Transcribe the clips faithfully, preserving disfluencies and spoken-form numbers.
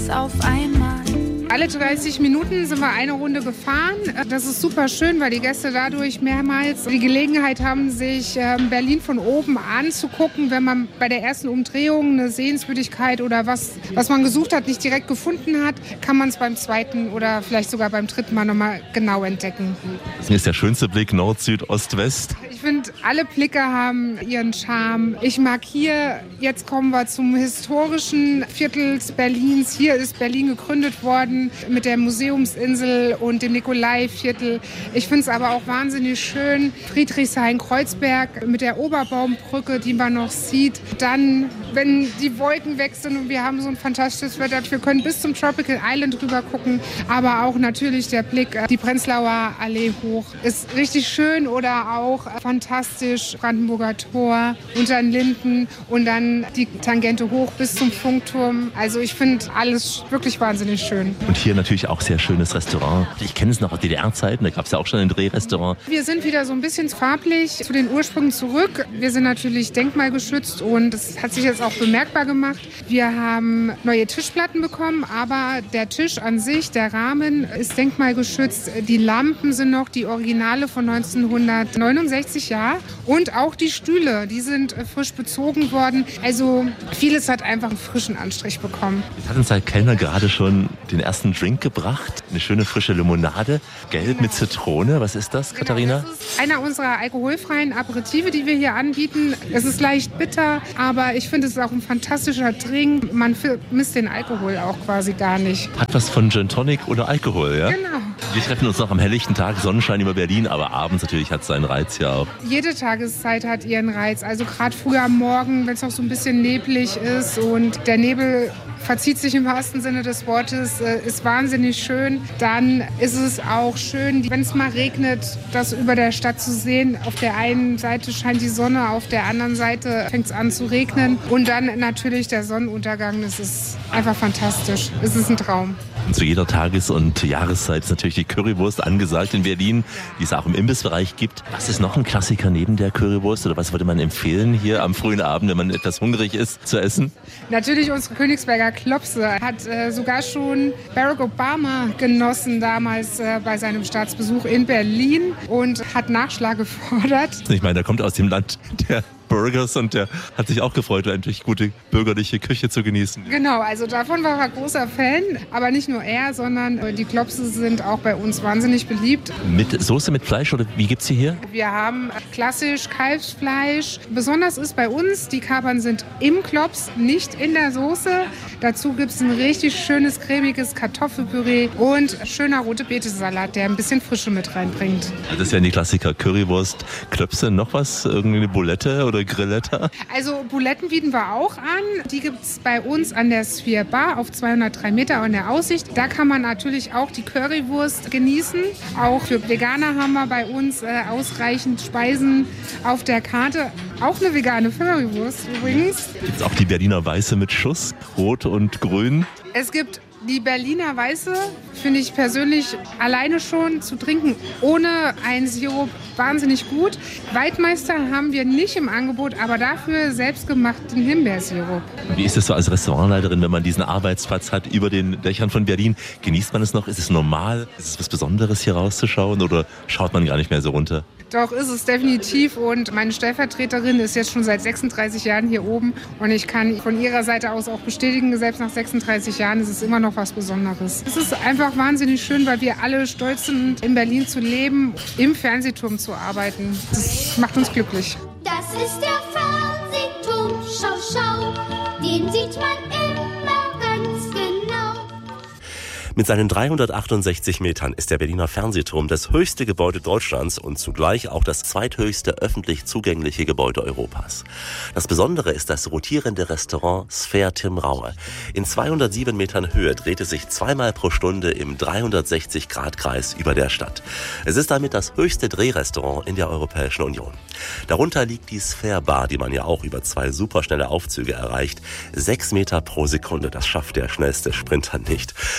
alles auf einmal. Alle dreißig Minuten sind wir eine Runde gefahren. Das ist super schön, weil die Gäste dadurch mehrmals die Gelegenheit haben, sich Berlin von oben anzugucken. Wenn man bei der ersten Umdrehung eine Sehenswürdigkeit oder was, was man gesucht hat, nicht direkt gefunden hat, kann man es beim zweiten oder vielleicht sogar beim dritten Mal nochmal genau entdecken. Das ist der schönste Blick Nord, Süd, Ost, West. Ich finde, alle Blicke haben ihren Charme. Ich mag hier, jetzt kommen wir zum historischen Viertel Berlins. Hier ist Berlin gegründet worden mit der Museumsinsel und dem Nikolaiviertel. Ich finde es aber auch wahnsinnig schön. Friedrichshain-Kreuzberg mit der Oberbaumbrücke, die man noch sieht. Dann, wenn die Wolken weg sind und wir haben so ein fantastisches Wetter, wir können bis zum Tropical Island rüber gucken. Aber auch natürlich der Blick die Prenzlauer Allee hoch. Ist richtig schön oder auch fantastisch. Brandenburger Tor, unter den Linden und dann die Tangente hoch bis zum Funkturm. Also ich finde alles wirklich wahnsinnig schön. Und hier natürlich auch sehr schönes Restaurant. Ich kenne es noch aus D D R-Zeiten, da gab es ja auch schon ein Drehrestaurant. Wir sind wieder so ein bisschen farblich zu den Ursprüngen zurück. Wir sind natürlich denkmalgeschützt und das hat sich jetzt auch bemerkbar gemacht. Wir haben neue Tischplatten bekommen, aber der Tisch an sich, der Rahmen ist denkmalgeschützt. Die Lampen sind noch die Originale von neunzehnhundertneunundsechzig, ja. Und auch die Stühle, die sind frisch bezogen worden. Also vieles hat einfach einen frischen Anstrich bekommen. Jetzt hat uns der Kellner gerade schon den ersten Drink gebracht. Eine schöne frische Limonade, gelb genau. Mit Zitrone. Was ist das, Katharina? Genau, das ist einer unserer alkoholfreien Aperitive, die wir hier anbieten. Es ist leicht bitter, aber ich finde, es ist auch ein fantastischer Drink. Man vermisst den Alkohol auch quasi gar nicht. Hat was von Gin Tonic oder Alkohol, ja? Genau. Wir treffen uns noch am helllichten Tag, Sonnenschein über Berlin, aber abends natürlich hat es seinen Reiz ja auch. Jede Tageszeit hat ihren Reiz. Also gerade früh am Morgen, wenn es noch so ein bisschen neblig ist und der Nebel verzieht sich im wahrsten Sinne des Wortes, ist wahnsinnig schön. Dann ist es auch schön, wenn es mal regnet, das über der Stadt zu sehen. Auf der einen Seite scheint die Sonne, auf der anderen Seite fängt es an zu regnen. Und dann natürlich der Sonnenuntergang. Das ist einfach fantastisch. Es ist ein Traum. Und zu jeder Tages- und Jahreszeit ist natürlich die Currywurst angesagt in Berlin, die es auch im Imbissbereich gibt. Was ist noch ein Klassiker neben der Currywurst oder was würde man empfehlen hier am frühen Abend, wenn man etwas hungrig ist, zu essen? Natürlich unsere Königsberger Klopse. Hat äh, sogar schon Barack Obama genossen damals äh, bei seinem Staatsbesuch in Berlin und hat Nachschlag gefordert. Ich meine, der kommt aus dem Land der Burgers und der hat sich auch gefreut, endlich gute bürgerliche Küche zu genießen. Genau, also davon war er großer Fan, aber nicht nur er, sondern die Klopse sind auch bei uns wahnsinnig beliebt. Mit Soße, mit Fleisch oder wie gibt's sie hier? Wir haben klassisch Kalbsfleisch. Besonders ist bei uns, die Kapern sind im Klops, nicht in der Soße. Dazu gibt's ein richtig schönes, cremiges Kartoffelpüree und schöner rote Betesalat, der ein bisschen Frische mit reinbringt. Das wären die Klassiker Currywurst, Klöpse, noch was? Irgendeine Bulette oder Grilletta? Also Buletten bieten wir auch an. Die gibt es bei uns an der Sphere Bar auf zweihundertdrei Meter an der Aussicht. Da kann man natürlich auch die Currywurst genießen. Auch für Veganer haben wir bei uns äh, ausreichend Speisen auf der Karte. Auch eine vegane Currywurst übrigens. Gibt es auch die Berliner Weiße mit Schuss, rot und grün? Es gibt die Berliner Weiße, finde ich persönlich alleine schon zu trinken ohne einen Sirup wahnsinnig gut. Waldmeister haben wir nicht im Angebot, aber dafür selbstgemachten Himbeersirup. Wie ist es so als Restaurantleiterin, wenn man diesen Arbeitsplatz hat über den Dächern von Berlin? Genießt man es noch? Ist es normal? Ist es was Besonderes, hier rauszuschauen oder schaut man gar nicht mehr so runter? Doch, ist es definitiv und meine Stellvertreterin ist jetzt schon seit sechsunddreißig Jahren hier oben und ich kann von ihrer Seite aus auch bestätigen, selbst nach sechsunddreißig Jahren ist es immer noch was Besonderes. Es ist einfach wahnsinnig schön, weil wir alle stolz sind, in Berlin zu leben, im Fernsehturm zu arbeiten. Das macht uns glücklich. Das ist der Fernsehturm, schau, schau, den sieht man immer ganz genau. Mit seinen dreihundertachtundsechzig Metern ist der Berliner Fernsehturm das höchste Gebäude Deutschlands und zugleich auch das zweithöchste öffentlich zugängliche Gebäude Europas. Das Besondere ist das rotierende Restaurant Sphere Tim Raue. In zweihundertsieben Metern Höhe dreht es sich zweimal pro Stunde im dreihundertsechzig Grad Kreis über der Stadt. Es ist damit das höchste Drehrestaurant in der Europäischen Union. Darunter liegt die Sphere Bar, die man ja auch über zwei superschnelle Aufzüge erreicht. Sechs Meter pro Sekunde, das schafft der schnellste Sprinter nicht. Dorthin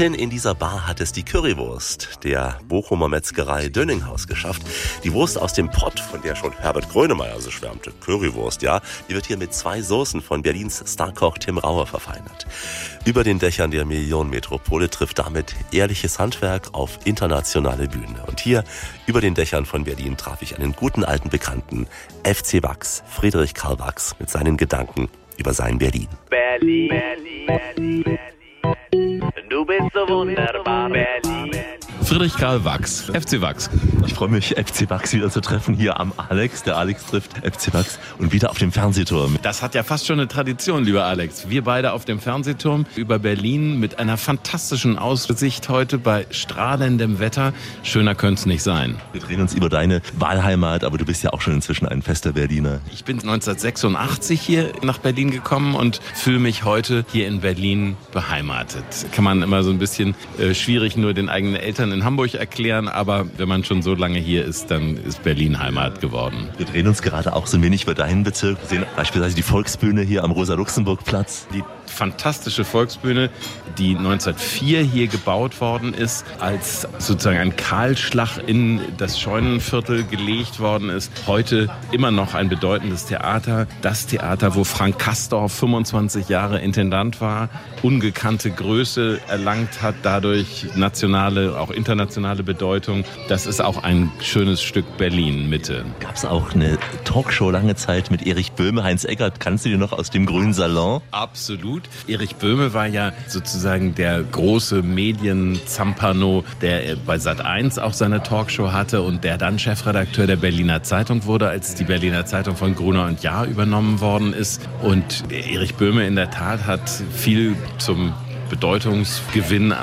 Dorthin in dieser Bar hat es die Currywurst der Bochumer Metzgerei Dönninghaus geschafft. Die Wurst aus dem Pott, von der schon Herbert Grönemeyer so schwärmte, Currywurst, ja, die wird hier mit zwei Soßen von Berlins Starkoch Tim Rauer verfeinert. Über den Dächern der Millionenmetropole trifft damit ehrliches Handwerk auf internationale Bühne. Und hier, über den Dächern von Berlin, traf ich einen guten alten Bekannten, F C Wachs, Friedrich Karl Wachs, mit seinen Gedanken über sein Berlin. Berlin, Berlin, Berlin. Du bist so wunderbar, Berlin. Friedrich Karl Wachs, F C Wachs. Ich freue mich, F C Wachs wieder zu treffen hier am Alex. Der Alex trifft F C Wachs und wieder auf dem Fernsehturm. Das hat ja fast schon eine Tradition, lieber Alex. Wir beide auf dem Fernsehturm über Berlin mit einer fantastischen Aussicht heute bei strahlendem Wetter. Schöner könnte es nicht sein. Wir drehen uns über deine Wahlheimat, aber du bist ja auch schon inzwischen ein fester Berliner. Ich bin neunzehnhundertsechsundachtzig hier nach Berlin gekommen und fühle mich heute hier in Berlin beheimatet. Kann man immer so ein bisschen äh, schwierig nur den eigenen Eltern in Hamburg erklären, aber wenn man schon so lange hier ist, dann ist Berlin Heimat geworden. Wir drehen uns gerade auch so ein wenig über deinen Bezirk. Wir sehen beispielsweise die Volksbühne hier am Rosa-Luxemburg-Platz. Die fantastische Volksbühne, die neunzehnhundertvier hier gebaut worden ist, als sozusagen ein Kahlschlag in das Scheunenviertel gelegt worden ist. Heute immer noch ein bedeutendes Theater. Das Theater, wo Frank Castorf fünfundzwanzig Jahre Intendant war, ungekannte Größe erlangt hat, dadurch nationale, auch internationale Bedeutung. Das ist auch ein schönes Stück Berlin-Mitte. Gab es auch eine Talkshow lange Zeit mit Erich Böhme, Heinz Eckert, kannst du dir noch aus dem Grünen Salon? Absolut. Erich Böhme war ja sozusagen der große Medien-Zampano, der bei Sat eins auch seine Talkshow hatte und der dann Chefredakteur der Berliner Zeitung wurde, als die Berliner Zeitung von Gruner und Jahr übernommen worden ist. Und Erich Böhme in der Tat hat viel zum Bedeutungsgewinn